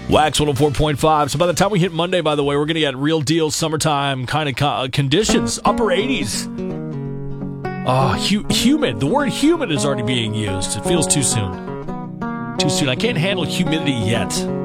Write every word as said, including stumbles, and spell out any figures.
Wax one oh four point five. So by the time we hit Monday, by the way, we're going to get real deal summertime kind of co- conditions. Upper eighties. Oh, hu- humid. The word humid is already being used. It feels too soon. Too soon. I can't handle humidity yet.